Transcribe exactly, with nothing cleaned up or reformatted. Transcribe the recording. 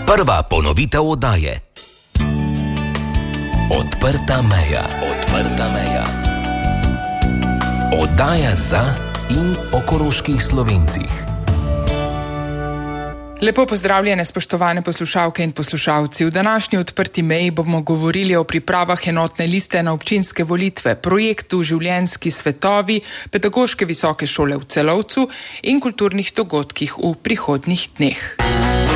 Prva ponovitev oddaje. Odprta meja. Odprta meja. Oddaja za in o koroških Slovencih. Lepo pozdravljene, spoštovane poslušalke in poslušalci. V današnji odprti meji bomo govorili o pripravah enotne liste na občinske volitve, projektu Življenjski svetovi, pedagoške visoke šole v Celovcu in kulturnih dogodkih v prihodnjih dneh.